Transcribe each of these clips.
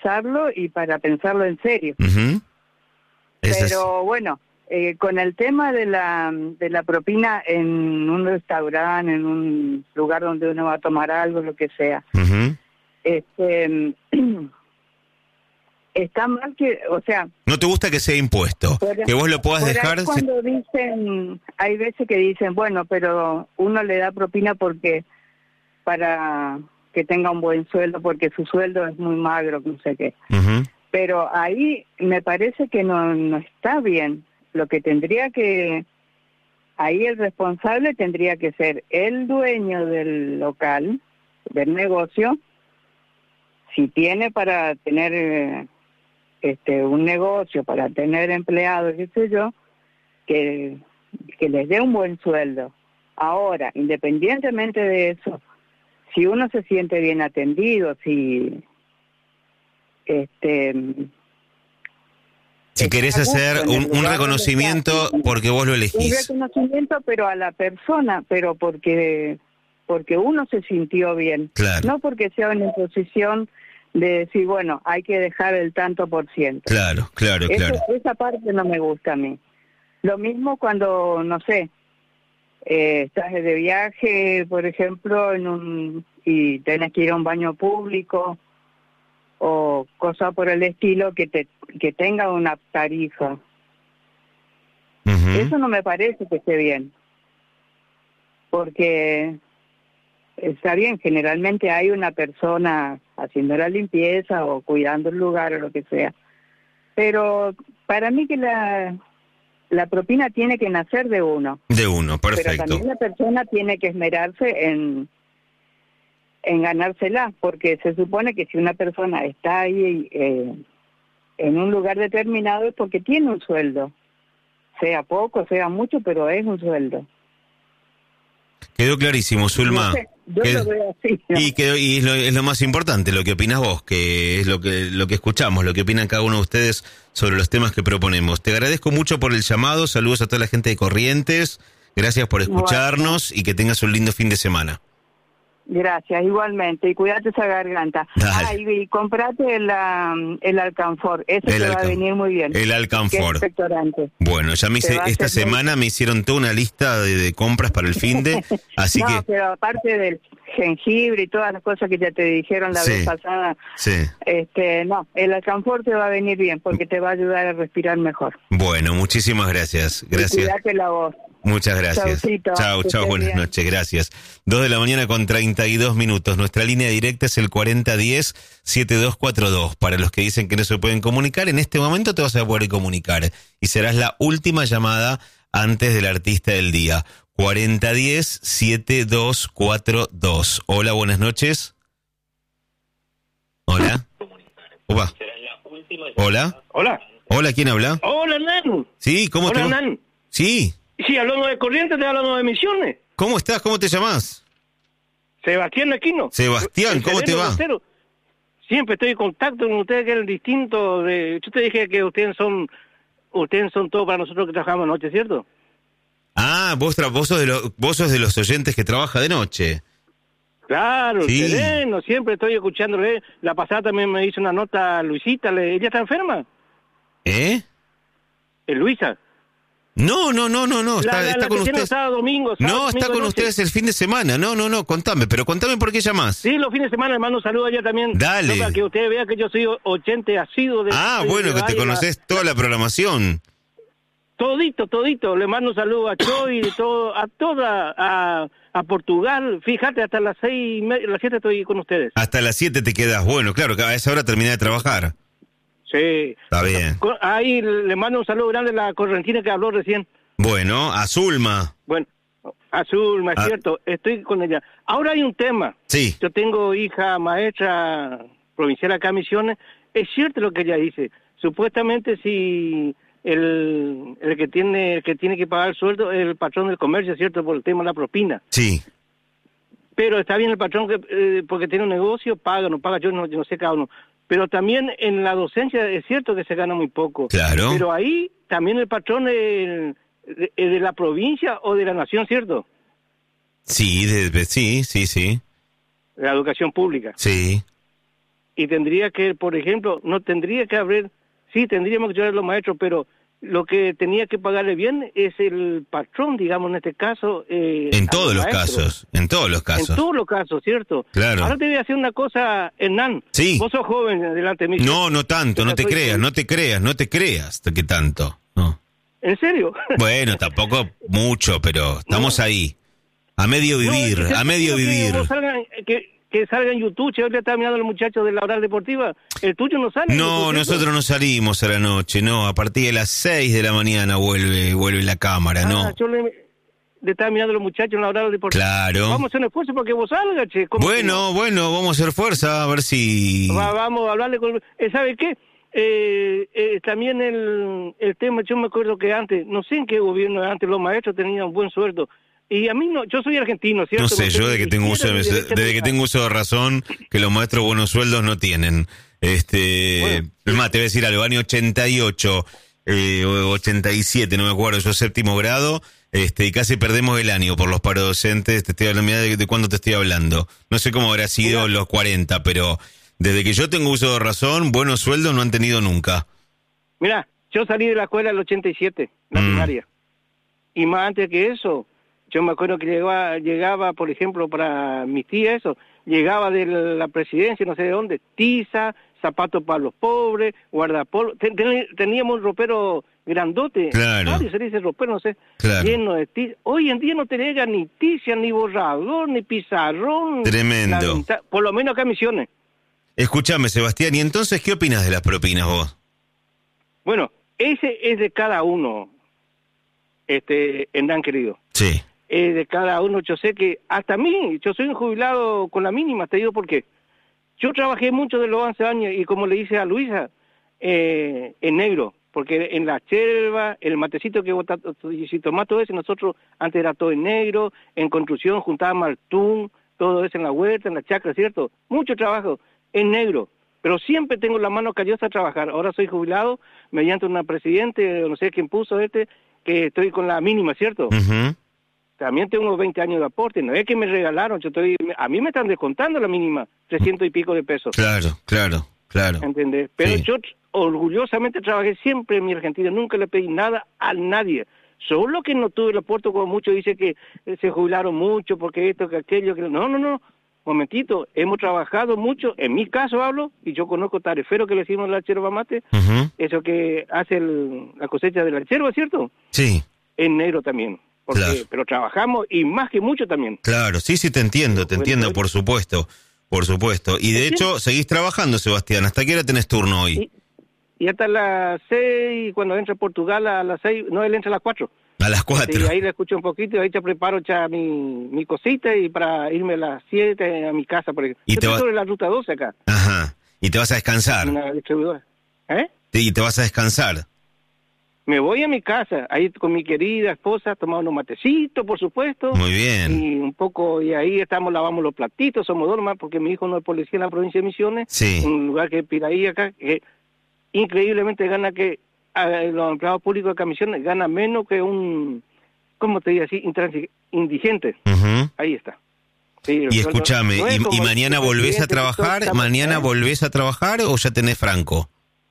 pensarlo y para pensarlo en serio. Uh-huh. Pero bueno, con el tema de la propina en un restaurante, en un lugar donde uno va a tomar algo, lo que sea, Uh-huh. Está mal que, o sea... ¿No te gusta que sea impuesto? Que vos lo puedas dejar... Cuando dicen, hay veces que dicen, bueno, pero uno le da propina porque para que tenga un buen sueldo, porque su sueldo es muy magro, no sé qué. Uh-huh. Pero ahí me parece que no está bien. Lo que tendría que... Ahí el responsable tendría que ser el dueño del local, del negocio, si tiene para tener... un negocio, para tener empleados, qué sé yo, que les dé un buen sueldo. Ahora, independientemente de eso, si uno se siente bien atendido, si querés hacer un reconocimiento porque vos lo elegís. Un reconocimiento, pero a la persona, pero porque uno se sintió bien. Claro. No porque sea una imposición de decir, bueno, hay que dejar el tanto por ciento. Claro. Esa parte no me gusta a mí. Lo mismo cuando, no sé, estás de viaje, por ejemplo, y tenés que ir a un baño público o cosa por el estilo que tenga una tarifa. Uh-huh. Eso no me parece que esté bien. Porque... Está bien, generalmente hay una persona haciendo la limpieza o cuidando el lugar o lo que sea. Pero para mí que la propina tiene que nacer de uno. De uno, perfecto. Pero también la persona tiene que esmerarse en ganársela, porque se supone que si una persona está ahí en un lugar determinado es porque tiene un sueldo. Sea poco, sea mucho, pero es un sueldo. Quedó clarísimo, Zulma. No sé, yo lo veo así, ¿no? Y es lo más importante, lo que opinás vos, que es lo que escuchamos, lo que opinan cada uno de ustedes sobre los temas que proponemos. Te agradezco mucho por el llamado, saludos a toda la gente de Corrientes, gracias por escucharnos y que tengas un lindo fin de semana. Gracias, igualmente, y cuídate esa garganta. Y comprate el alcanfor, ese te va a venir muy bien. El alcanfor. Bueno, ya esta semana me hicieron toda una lista de compras para el finde, así que... pero aparte del jengibre y todas las cosas que ya te dijeron la vez pasada, el alcanfor te va a venir bien, porque te va a ayudar a respirar mejor. Bueno, muchísimas gracias. Gracias. Cuídate la voz. Muchas gracias. Chao, buenas noches, gracias. 2:32 a.m. Nuestra línea directa es el 4010-7242. Para los que dicen que no se pueden comunicar, en este momento te vas a poder comunicar. Y serás la última llamada antes del artista del día. 4010-7242. Hola, buenas noches. Hola. Opa. Hola. Hola, ¿quién habla? Hola, Nan. Sí, ¿cómo te va? Nan. Sí. Sí, hablando de Corrientes, te hablando de Misiones. ¿Cómo estás? ¿Cómo te llamás? Sebastián Aquino. Sebastián, ¿cómo te va? Rosero. Siempre estoy en contacto con ustedes, que es el distinto de... Yo te dije que ustedes son todo para nosotros que trabajamos de noche, ¿cierto? Ah, vos sos de los oyentes que trabaja de noche. Claro, sí. Sereno, siempre estoy escuchándole. La pasada también me hizo una nota Luisita, ¿ella está enferma? Luisa. No, está con ustedes. Domingo, está con ustedes el fin de semana. No, contame por qué llamás. Sí, los fines de semana, hermano, un saludo allá también. Dale. Para que usted vea que yo soy oyente asiduo de... bueno, que te conoces toda la programación. Todito, le mando un saludo a Choy, a Portugal, fíjate, hasta las 6:30, las 7 estoy con ustedes. Hasta las 7 te quedas, bueno, claro, que a esa hora terminé de trabajar. Sí. Está bien. Ahí le mando un saludo grande a la correntina que habló recién. Bueno, a Zulma. Bueno, a Zulma, es cierto, estoy con ella. Ahora hay un tema. Sí. Yo tengo hija maestra provincial acá en Misiones. Es cierto lo que ella dice. Supuestamente si el que tiene que pagar el sueldo es el patrón del comercio, ¿cierto? Por el tema de la propina. Sí. Pero está bien el patrón que porque tiene un negocio, paga, no paga, yo no sé cada uno. Pero también en la docencia es cierto que se gana muy poco. Claro. Pero ahí también el patrón es de la provincia o de la nación, ¿cierto? Sí, sí. La educación pública. Sí. y tendría que, por ejemplo, no tendría que haber, sí, tendríamos que ayudar a los maestros, pero lo que tenía que pagarle bien es el patrón, digamos, en este caso. En todos los casos, en todos los casos. En todos los casos, ¿cierto? Claro. Ahora te voy a decir una cosa, Hernán. Sí. Vos sos joven delante de mí. No tanto, no te creas que tanto. No. ¿En serio? Bueno, tampoco mucho, pero estamos ahí. A medio vivir, No, a medio vivir. Que salga en YouTube, che, ahora está mirando los muchachos de la hora deportiva, el tuyo no sale. No, nosotros no salimos a la noche, no, a partir de las 6 de la mañana vuelve la cámara, no. Yo le estaba mirando los muchachos en la hora deportiva. Claro. Vamos a hacer un esfuerzo porque vos salgas, che. Bueno, vamos a hacer fuerza, a ver si... Vamos a hablarle con... ¿Sabe qué? También el tema, yo me acuerdo que antes, no sé en qué gobierno antes, los maestros tenían un buen sueldo. Y a mí no, yo soy argentino, ¿cierto? No sé, yo desde que tengo uso de razón, que los maestros buenos sueldos no tienen. Bueno. Es más, te voy a decir algo, año 88, 87, no me acuerdo, yo séptimo grado, y casi perdemos el año por los paros docentes. Te estoy hablando, mirá de cuándo te estoy hablando. No sé cómo habrá sido los 40, pero desde que yo tengo uso de razón, buenos sueldos no han tenido nunca. Mira, yo salí de la escuela en el 87, la primaria. Y más antes que eso, yo me acuerdo que llegaba, por ejemplo, para mis tías, eso, llegaba de la presidencia, no sé de dónde, tiza, zapatos para los pobres, guardapolvo. Teníamos un ropero grandote. Claro. Se dice ropero, no sé, claro. Lleno de tiza. Hoy en día no te llega ni tiza, ni borrador, ni pizarrón. Tremendo. Por lo menos acá en Misiones. Escúchame, Sebastián, ¿y entonces qué opinas de las propinas vos? Bueno, ese es de cada uno, Hernán querido. Sí. De cada uno, yo sé que hasta mí, yo soy un jubilado con la mínima, te digo por qué. Yo trabajé mucho de los 11 años y como le dice a Luisa, en negro, porque en la chelva, el matecito que si tomás todo eso, nosotros antes era todo en negro, en construcción juntábamos al tun, todo eso en la huerta, en la chacra, ¿cierto? Mucho trabajo en negro, pero siempre tengo la mano callosa a trabajar. Ahora soy jubilado mediante una presidente, no sé quién puso que estoy con la mínima, ¿cierto? Uh-huh. También tengo unos 20 años de aporte, no es que me regalaron, a mí me están descontando la mínima, 300 y pico de pesos. Claro. ¿Entendés? Pero sí. Yo orgullosamente trabajé siempre en mi Argentina, nunca le pedí nada a nadie. Solo que no tuve el aporte, como muchos dicen que se jubilaron mucho, porque esto, que aquello, que... No, momentito, hemos trabajado mucho, en mi caso hablo, y yo conozco tarefero que le decimos la yerba mate, Uh-huh. eso que hace la cosecha de la yerba, ¿cierto? Sí. En negro también. Claro. Pero trabajamos y más que mucho también. Claro, sí, te entiendo, por supuesto. Y de hecho, seguís trabajando, Sebastián. ¿Hasta qué hora tenés turno hoy? Y hasta las 6, cuando entra Portugal a las 6, no, él entra a las 4. A las 4. Y ahí le escucho un poquito y ahí te preparo ya mi cosita y para irme a las 7 a mi casa. Por ejemplo. Yo estoy sobre la ruta 12 acá. Ajá. Y te vas a descansar. Una distribuidora. Y te vas a descansar. Me voy a mi casa, ahí con mi querida esposa, tomamos unos matecitos, por supuesto. Muy bien. Y un poco, y ahí lavamos los platitos, somos dos más, porque mi hijo no es policía en la provincia de Misiones. Sí. Un lugar que es Piraí acá, que increíblemente gana que los empleados públicos de acá en Misiones gana menos que un, ¿cómo te digo así? Indigente. Uh-huh. Ahí está. Sí, y escúchame, ¿y mañana volvés a trabajar? ¿Mañana volvés a trabajar o ya tenés franco?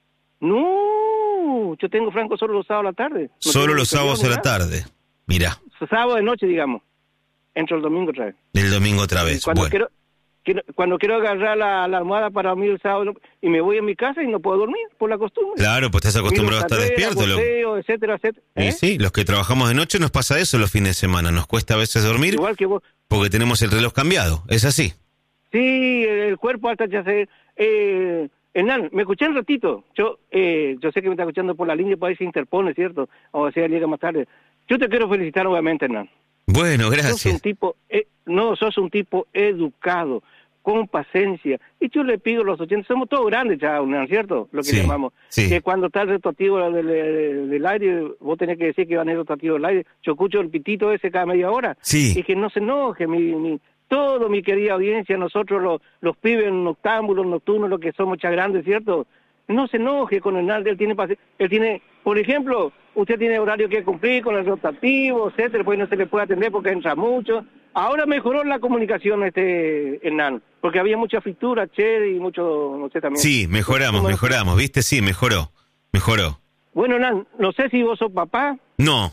No, yo tengo franco solo los sábados a la tarde. Solo los sábados a la tarde. Mira. Sábado de noche, digamos. Entro el domingo otra vez. El domingo otra vez. Cuando quiero agarrar la almohada para dormir el sábado y me voy a mi casa y no puedo dormir por la costumbre. Claro, pues estás acostumbrado a estar despierto. Etcétera. Y sí, los que trabajamos de noche nos pasa eso los fines de semana. Nos cuesta a veces dormir. Igual que vos. Porque tenemos el reloj cambiado. ¿Es así? Sí, el cuerpo hasta ya se... Hernán, ¿me escuché un ratito? Yo sé que me está escuchando por la línea, por ahí se interpone, ¿cierto? O sea, llega más tarde. Yo te quiero felicitar nuevamente, Hernán. Bueno, gracias. Sos un tipo educado, con paciencia. Y yo le pido a los 80, somos todos grandes ya, Hernán, ¿cierto? Lo que llamamos. Sí. Que cuando está el rotativo del aire, vos tenés que decir que va a haber rotativo del aire. Yo escucho el pitito ese cada media hora. Sí. Y que no se enoje, todo mi querida audiencia, nosotros los pibes noctámbulos, nocturnos, los que somos ya grandes, ¿cierto? No se enoje con Hernán, él tiene, por ejemplo, usted tiene horario que cumplir con el rotativo, etcétera, pues no se le puede atender porque entra mucho, Ahora mejoró la comunicación, Hernán, porque había mucha fritura, y mucho, no sé también. Sí, mejoramos, ¿viste? Sí, mejoró. Bueno, Hernán, no sé si vos sos papá. No.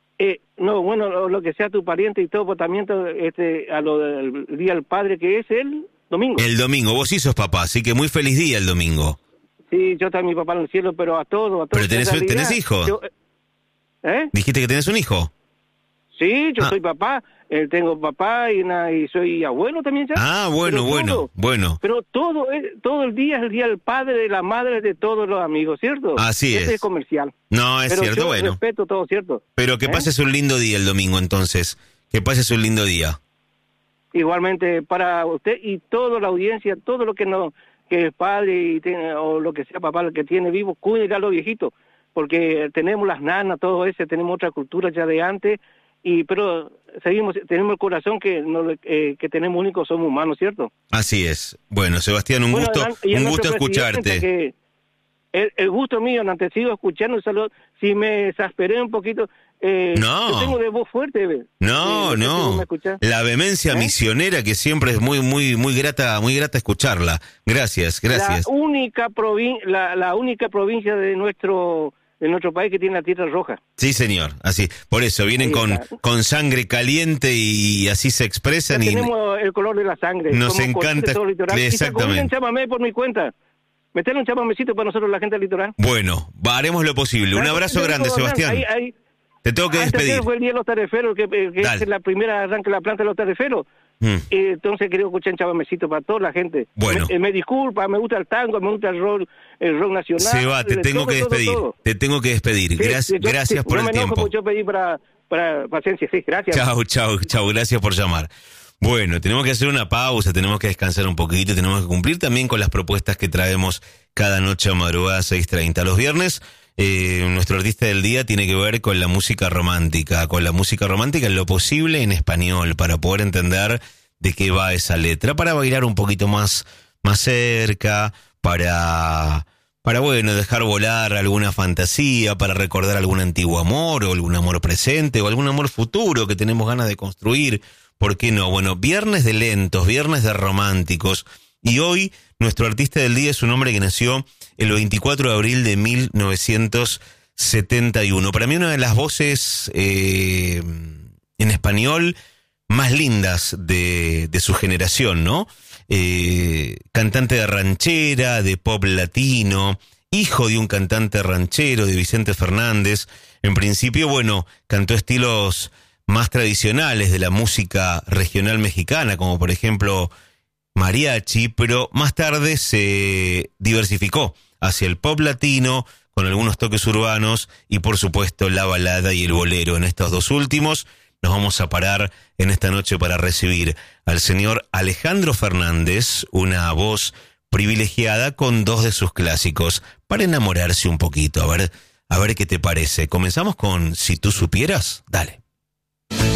No, bueno, lo que sea tu pariente y todo, pues también a lo del Día del Padre, que es el domingo. El domingo, vos sí sos papá, así que muy feliz día el domingo. Sí, yo también mi papá en el cielo, pero a todos. Pero tenés hijo. ¿Dijiste que tenés un hijo? Sí, yo soy papá, tengo papá y soy abuelo también ya. Ah, bueno. Pero todo el día es el Día del Padre, de la Madre, de todos los amigos, ¿cierto? Así es. Es comercial. No, es pero cierto, yo bueno. respeto todo, ¿cierto? Pero que pases un lindo día el domingo, entonces. Que pases un lindo día. Igualmente para usted y toda la audiencia, todo lo que que es padre o lo que sea papá, el que tiene vivo, cuide a los viejitos, porque tenemos las nanas, todo eso, tenemos otra cultura ya de antes, pero tenemos el corazón que tenemos único, somos humanos, ¿cierto? Así es. Bueno, Sebastián, un gusto escucharte. El gusto mío, antes sigo escuchando, si me exasperé un poquito, yo tengo de voz fuerte. No. La vehemencia misionera que siempre es muy grata escucharla. Gracias. La única provincia de nuestro país que tiene la tierra roja. Sí, señor, así. Por eso vienen con sangre caliente y así se expresan. Tenemos el color de la sangre. Nos encanta. Exactamente. Y chamamé por mi cuenta. Meterle un chamamecito para nosotros, la gente del litoral. Bueno, haremos lo posible. Un abrazo grande, Sebastián. Te tengo que despedir. Fue el día de los tareferos, que es la primera arranque la planta de los tareferos. Entonces quería escuchar un chamamecito para toda la gente. Bueno. Me disculpa, me gusta el tango, me gusta el rock nacional. Seba, te tengo que despedir. Te tengo que despedir. Gracias por el tiempo. Yo pedí para paciencia, sí, gracias. Chao, gracias por llamar. Bueno, tenemos que hacer una pausa, tenemos que descansar un poquito, tenemos que cumplir también con las propuestas que traemos cada noche a madrugada 6:30. Los viernes, nuestro artista del día tiene que ver con la música romántica en lo posible en español, para poder entender de qué va esa letra, para bailar un poquito más cerca, para dejar volar alguna fantasía, para recordar algún antiguo amor, o algún amor presente, o algún amor futuro que tenemos ganas de construir. ¿Por qué no? Bueno, viernes de lentos, viernes de románticos. Y hoy nuestro artista del día es un hombre que nació el 24 de abril de 1971. Para mí una de las voces en español más lindas de su generación, ¿no? Cantante de ranchera, de pop latino, hijo de un cantante ranchero, de Vicente Fernández. En principio, cantó estilos más tradicionales de la música regional mexicana, como por ejemplo mariachi, pero más tarde se diversificó hacia el pop latino, con algunos toques urbanos, y por supuesto la balada y el bolero. En estos dos últimos nos vamos a parar en esta noche para recibir al señor Alejandro Fernández, una voz privilegiada con dos de sus clásicos, para enamorarse un poquito. A ver qué te parece. Comenzamos con Si tú supieras. Dale.